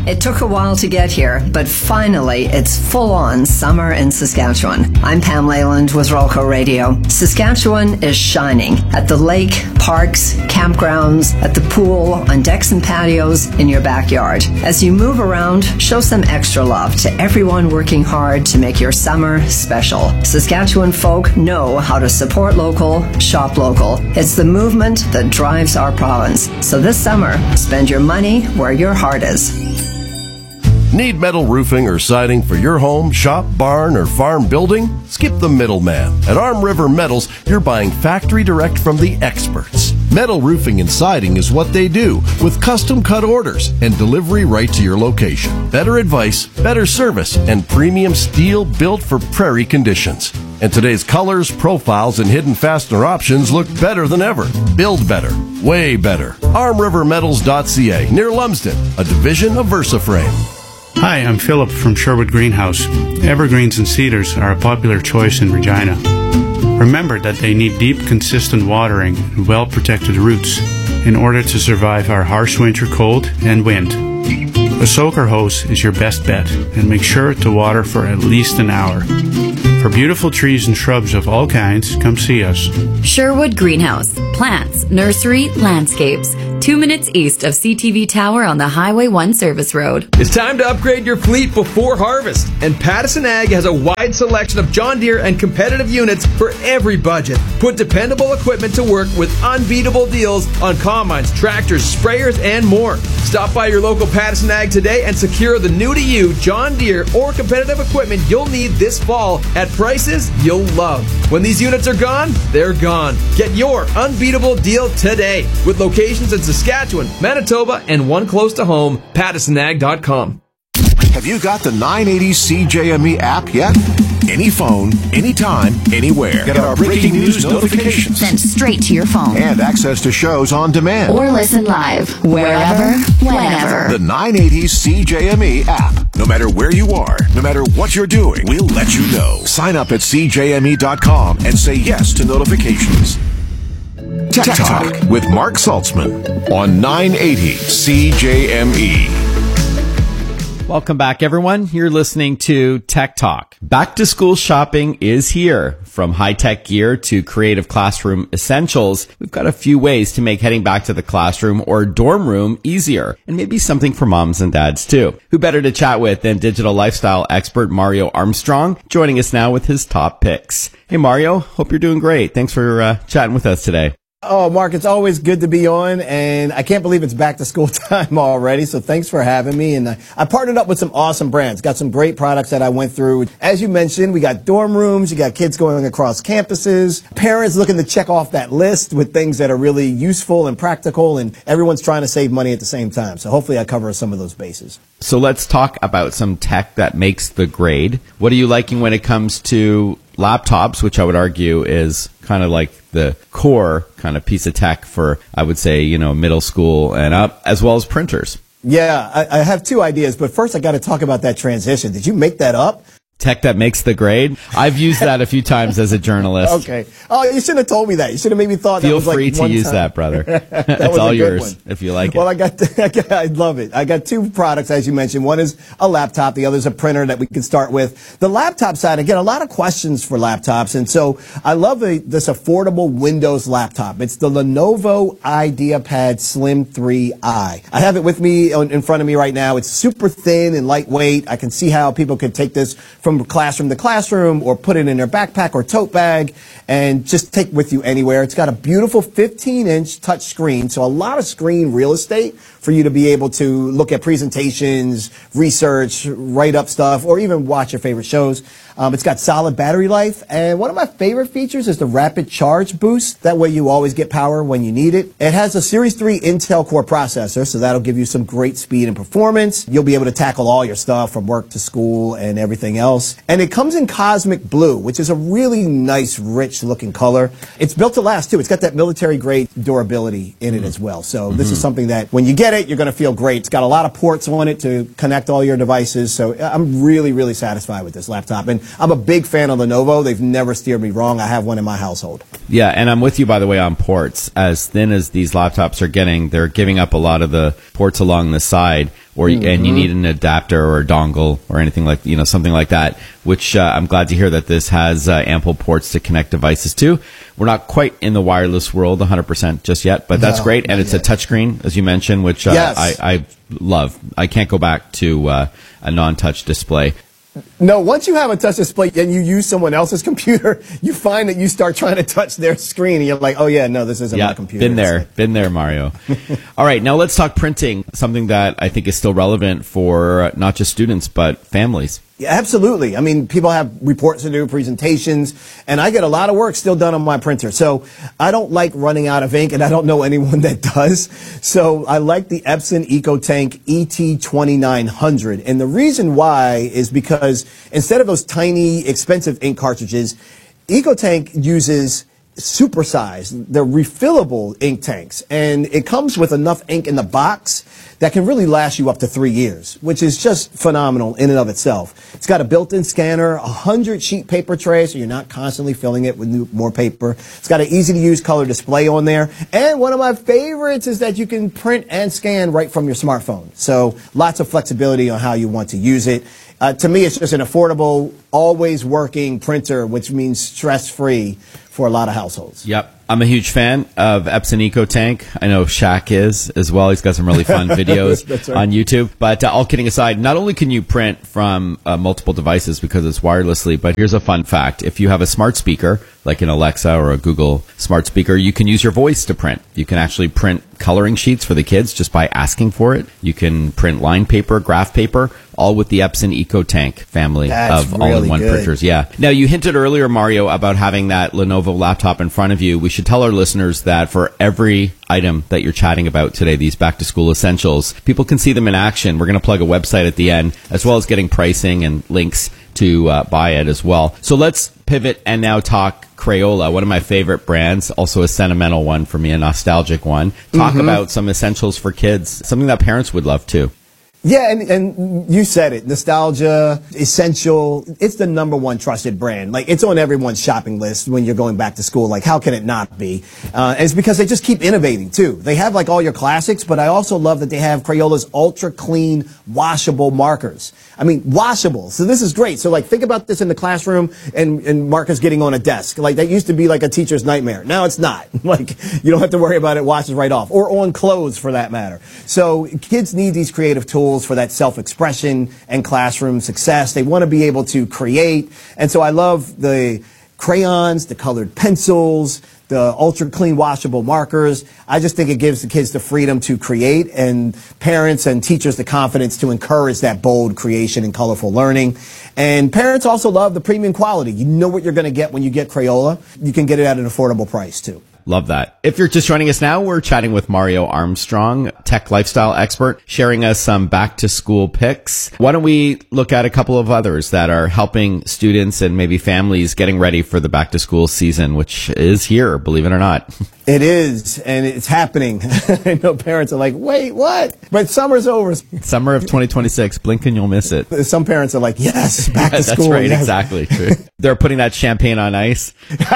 It took a while to get here, but finally it's full-on summer in Saskatchewan. I'm Pam Leyland with Rolco Radio. Saskatchewan is shining at the lake, parks, campgrounds, at the pool, on decks and patios, in your backyard. As you move around, show some extra love to everyone working hard to make your summer special. Saskatchewan folk know how to support local, shop local. It's the movement that drives our province. So this summer, spend your money where your heart is. Need metal roofing or siding for your home, shop, barn, or farm building? Skip the middleman. At Arm River Metals, you're buying factory direct from the experts. Metal roofing and siding is what they do, with custom cut orders and delivery right to your location. Better advice, better service, and premium steel built for prairie conditions. And today's colors, profiles, and hidden fastener options look better than ever. Build better. Way better. ArmRiverMetals.ca, near Lumsden, a division of VersaFrame. Hi, I'm Philip from Sherwood Greenhouse. Evergreens and cedars are a popular choice in Regina. Remember that they need deep, consistent watering and well-protected roots in order to survive our harsh winter cold and wind. A soaker hose is your best bet, and make sure to water for at least an hour. For beautiful trees and shrubs of all kinds, come see us. Sherwood Greenhouse. Plants, nursery, landscapes. 2 minutes east of CTV Tower on the Highway 1 Service Road. It's time to upgrade your fleet before harvest, and Pattison Ag has a wide selection of John Deere and competitive units for every budget. Put dependable equipment to work with unbeatable deals on combines, tractors, sprayers, and more. Stop by your local Pattison Ag today and secure the new-to-you John Deere or competitive equipment you'll need this fall at prices you'll love. When these units are gone, they're gone. Get your unbeatable deal today with locations in Saskatchewan, Manitoba, and one close to home, PattisonAg.com. Have you got the 980 CJME app yet? Any phone, anytime, anywhere. Get our breaking news notifications sent straight to your phone. And access to shows on demand. Or listen live, wherever, whenever. The 980 CJME app. No matter where you are, no matter what you're doing, we'll let you know. Sign up at CJME.com and say yes to notifications. Tech Talk with Mark Saltzman on 980 CJME. Welcome back, everyone. You're listening to Tech Talk. Back to school shopping is here. From high-tech gear to creative classroom essentials, we've got a few ways to make heading back to the classroom or dorm room easier, and maybe something for moms and dads too. Who better to chat with than digital lifestyle expert Mario Armstrong, joining us now with his top picks. Hey Mario, hope you're doing great. Thanks for chatting with us today. Oh, Mark, it's always good to be on, and I can't believe it's back to school time already, so thanks for having me. And I partnered up with some awesome brands, got some great products that I went through. As you mentioned, we got dorm rooms, you got kids going across campuses, parents looking to check off that list with things that are really useful and practical, and everyone's trying to save money at the same time. So hopefully I cover some of those bases. So let's talk about some tech that makes the grade. What are you liking when it comes to laptops, which I would argue is kind of like the core kind of piece of tech for, I would say, middle school and up, as well as printers? Yeah, I have two ideas, but first I got to talk about that transition. Did you make that up? Tech that makes the grade. I've used that a few times as a journalist. Okay. Oh, you should have told me that. You should have made me thought that was like Feel free to use that, brother. It's all yours if you like it. Well, I love it. I got two products, as you mentioned. One is a laptop. The other is a printer that we can start with. The laptop side, I get a lot of questions for laptops. And so I love this affordable Windows laptop. It's the Lenovo IdeaPad Slim 3i. I have it with me in front of me right now. It's super thin and lightweight. I can see how people could take this from classroom to classroom or put it in their backpack or tote bag and just take with you anywhere. It's got a beautiful 15-inch touch screen, so a lot of screen real estate for you to be able to look at presentations, research, write up stuff, or even watch your favorite shows. It's got solid battery life, and one of my favorite features is the rapid charge boost. That way you always get power when you need it. It has a Series 3 Intel Core processor, so that'll give you some great speed and performance. You'll be able to tackle all your stuff from work to school and everything else. And it comes in Cosmic Blue, which is a really nice, rich-looking color. It's built to last, too. It's got that military-grade durability in it as well. So this is something that when you get it, you're going to feel great. It's got a lot of ports on it to connect all your devices. So I'm really, really satisfied with this laptop. And I'm a big fan of Lenovo. They've never steered me wrong. I have one in my household. Yeah, and I'm with you, by the way, on ports. As thin as these laptops are getting, they're giving up a lot of the ports along the side. or and you need an adapter or a dongle or anything like, something like that, which I'm glad to hear that this has ample ports to connect devices to. We're not quite in the wireless world 100% just yet, but that's great. And it's a touchscreen, as you mentioned, which I love. I can't go back to a non-touch display. No, once you have a touch display and you use someone else's computer, you find that you start trying to touch their screen and you're like, oh yeah, no, this isn't my computer. Been there, Mario. All right, now let's talk printing, something that I think is still relevant for not just students, but families. Yeah, absolutely. I mean, people have reports to do, presentations, and I get a lot of work still done on my printer. So I don't like running out of ink, and I don't know anyone that does. So I like the Epson EcoTank ET2900. And the reason why is because instead of those tiny, expensive ink cartridges, EcoTank uses supersized, they're refillable ink tanks, and it comes with enough ink in the box that can really last you up to 3 years, which is just phenomenal in and of itself. It's got a built-in scanner, 100 sheet paper tray, so you're not constantly filling it with more paper. It's got an easy-to-use color display on there, and one of my favorites is that you can print and scan right from your smartphone. So lots of flexibility on how you want to use it. To me, it's just an affordable, always working printer, which means stress-free for a lot of households. Yep. I'm a huge fan of Epson EcoTank. I know Shaq is as well. He's got some really fun videos on YouTube. But all kidding aside, not only can you print from multiple devices because it's wirelessly, but here's a fun fact. If you have a smart speaker, like an Alexa or a Google smart speaker, you can use your voice to print. You can actually print coloring sheets for the kids just by asking for it. You can print line paper, graph paper, all with the Epson EcoTank family of all-in-one printers. Yeah. Now, you hinted earlier, Mario, about having that Lenovo laptop in front of you. We should tell our listeners that for every item that you're chatting about today, these back-to-school essentials, people can see them in action. We're going to plug a website at the end, as well as getting pricing and links to buy it as well. So let's pivot and now talk Crayola, one of my favorite brands, also a sentimental one for me, a nostalgic one. Talk about some essentials for kids, something that parents would love too. Yeah, and you said it. Nostalgia, essential. It's the #1 trusted brand. Like, it's on everyone's shopping list when you're going back to school. Like, how can it not be? And it's because they just keep innovating, too. They have, like, all your classics, but I also love that they have Crayola's ultra clean, washable markers. I mean, washable. So this is great. So, like, think about this in the classroom and markers getting on a desk. Like, that used to be, like, a teacher's nightmare. Now it's not. Like, you don't have to worry about it. Washes right off. Or on clothes, for that matter. So kids need these creative tools for that self-expression and classroom success. They want to be able to create. And so I love the crayons, the colored pencils, the ultra clean washable markers. I just think it gives the kids the freedom to create, and parents and teachers the confidence to encourage that bold creation and colorful learning. And parents also love the premium quality. You know what you're going to get when you get Crayola. You can get it at an affordable price too. Love that. If you're just joining us now, we're chatting with Mario Armstrong, tech lifestyle expert, sharing us some back to school picks. Why don't we look at a couple of others that are helping students and maybe families getting ready for the back to school season, which is here, believe it or not. It is, and it's happening. I know parents are like, wait, what? But summer's over. Summer of 2026. Blink and you'll miss it. Some parents are like, yes, back to school. That's right, yes. Exactly. True. They're putting that champagne on ice.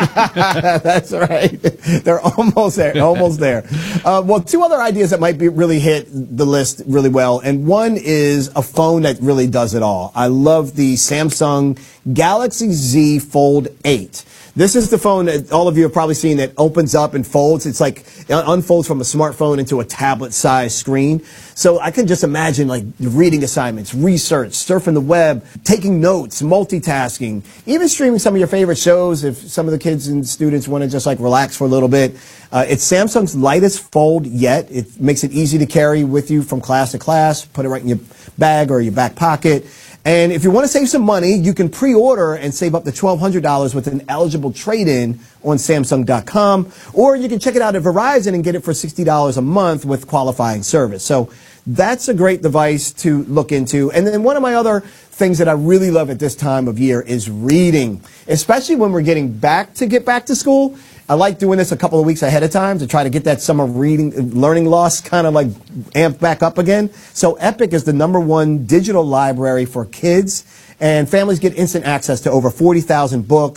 That's right. They're almost there, almost there. Well, two other ideas that might be really hit the list really well, and one is a phone that really does it all. I love the Samsung Galaxy Z Fold 8. This is the phone that all of you have probably seen that opens up and folds. It's like it unfolds from a smartphone into a tablet-sized screen. So I can just imagine like reading assignments, research, surfing the web, taking notes, multitasking, even streaming some of your favorite shows if some of the kids and students want to just like relax for a little bit. It's Samsung's lightest fold yet. It makes it easy to carry with you from class to class. Put it right in your bag or your back pocket. And if you want to save some money, you can pre-order and save up to $1,200 with an eligible trade-in on Samsung.com. Or you can check it out at Verizon and get it for $60 a month with qualifying service. So that's a great device to look into. And then one of my other things that I really love at this time of year is reading, especially when we're getting back to school. I like doing this a couple of weeks ahead of time to try to get that summer learning loss kind of like amped back up again. So Epic is the #1 digital library for kids, and families get instant access to over 40,000 books,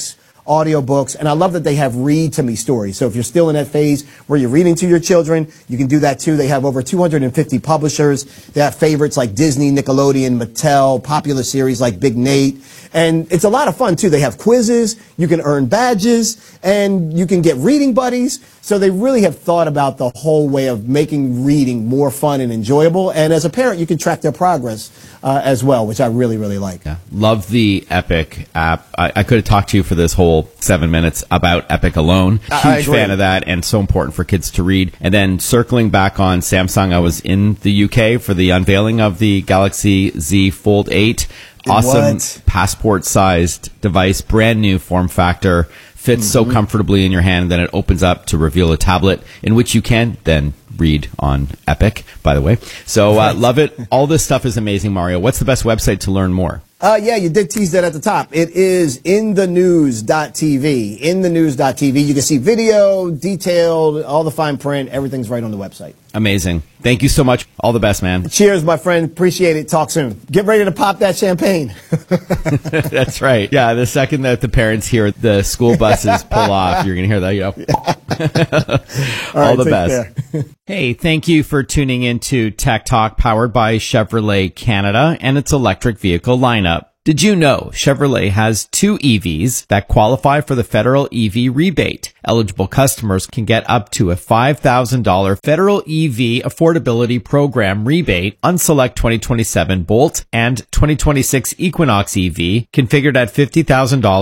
audiobooks, and I love that they have read to me stories. So if you're still in that phase where you're reading to your children, you can do that too. They have over 250 publishers. They have favorites like Disney, Nickelodeon, Mattel, popular series like Big Nate. And it's a lot of fun too. They have quizzes, you can earn badges, and you can get reading buddies. So they really have thought about the whole way of making reading more fun and enjoyable. And as a parent, you can track their progress as well, which I really, really like. Yeah. Love the Epic app. I could have talked to you for this whole 7 minutes about Epic alone. Huge fan of that, and so important for kids to read. And then circling back on Samsung, I was in the UK for the unveiling of the Galaxy Z Fold 8. Awesome passport-sized device, brand new form factor, fits so comfortably in your hand, then it opens up to reveal a tablet in which you can then read on Epic, by the way. So love it. All this stuff is amazing, Mario. What's the best website to learn more? Yeah, you did tease that at the top. It is inthenews.tv. Inthenews.tv. You can see video, detailed, all the fine print. Everything's right on the website. Amazing. Thank you so much. All the best, man. Cheers, my friend. Appreciate it. Talk soon. Get ready to pop that champagne. That's right. Yeah, the second that the parents hear the school buses pull off, you're going to hear that. All the best. Hey, thank you for tuning in to Tech Talk, powered by Chevrolet Canada and its electric vehicle lineup. Did you know Chevrolet has 2 EVs that qualify for the federal EV rebate? Eligible customers can get up to a $5,000 federal EV affordability program rebate on select 2027 Bolt and 2026 Equinox EV, configured at $50,000